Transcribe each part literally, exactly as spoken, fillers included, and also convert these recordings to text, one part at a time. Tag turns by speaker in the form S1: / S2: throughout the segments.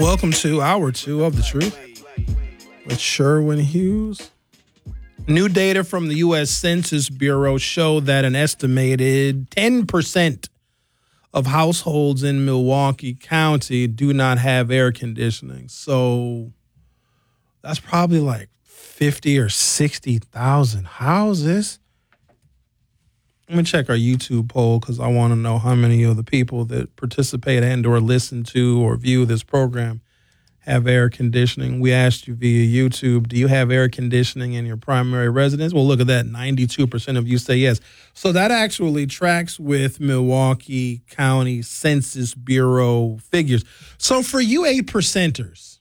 S1: Welcome to hour two of The Truth with Sherwin Hughes. New data from the U S Census Bureau show that an estimated ten percent of households in Milwaukee County do not have air conditioning. So that's probably like fifty or sixty thousand houses. Let me check our YouTube poll because I want to know how many of the people that participate and or listen to or view this program have air conditioning. We asked you via YouTube, do you have air conditioning in your primary residence? Well, look at that. ninety-two percent of you say yes. So that actually tracks with Milwaukee County Census Bureau figures. So for you eight percenters,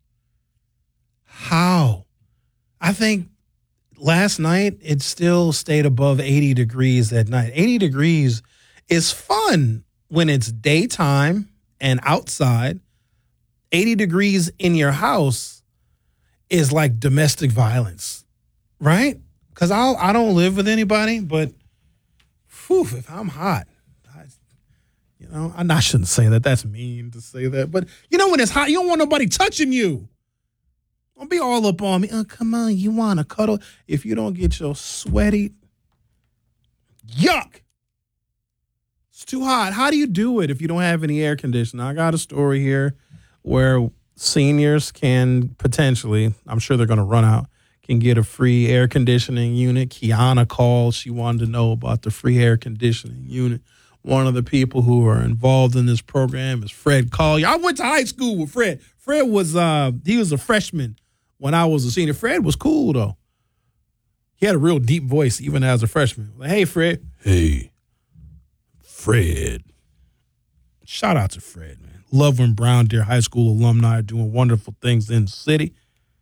S1: how? I think last night, it still stayed above eighty degrees at night. eighty degrees is fun when it's daytime and outside. eighty degrees in your house is like domestic violence, right? Because I I don't live with anybody, but whew, if I'm hot, I, you know, I, I shouldn't say that. That's mean to say that. But you know when it's hot, you don't want nobody touching you. Don't be all up on me. Oh, come on, you want to cuddle? If you don't get your sweaty, yuck. It's too hot. How do you do it if you don't have any air conditioning? I got a story here where seniors can potentially, I'm sure they're going to run out, can get a free air conditioning unit. Kiana called. She wanted to know about the free air conditioning unit. One of the people who are involved in this program is Fred Collier. I went to high school with Fred. Fred was, uh, he was a freshman when I was a senior. Fred was cool, though. He had a real deep voice, even as a freshman. Like, hey, Fred. Hey, Fred. Shout out to Fred, man. Love when Brown Deer High School alumni are doing wonderful things in the city.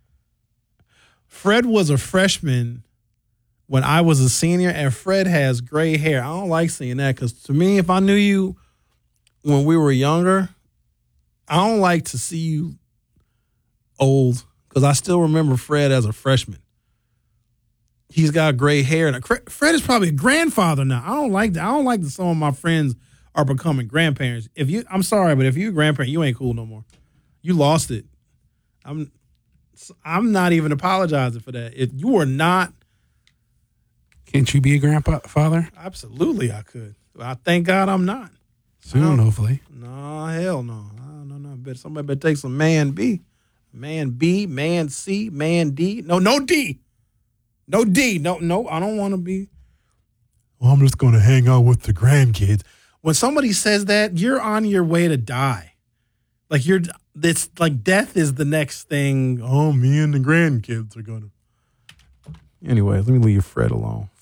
S1: Fred was a freshman when I was a senior, and Fred has gray hair. I don't like seeing that because to me, if I knew you when we were younger, I don't like to see you old because I still remember Fred as a freshman. He's got gray hair, and Fred is probably a grandfather now. I don't like that. I don't like that some of my friends are becoming grandparents. If you, I'm sorry, but if you're a grandparent, you ain't cool no more. You lost it. I'm, I'm not even apologizing for that. If you are not,
S2: can't you be a grandfather?
S1: Absolutely, I could. I thank God I'm not.
S2: Soon, hopefully.
S1: No, hell no. No, no, no. Somebody better take some man B. Man B, man C, man D. No, no D. No D. No, no, I don't want to be. Well, I'm just going to hang out with the grandkids. When somebody says that, you're on your way to die. Like you're, it's like death is the next thing. Oh, me and the grandkids are going to. Anyway, let me leave Fred alone.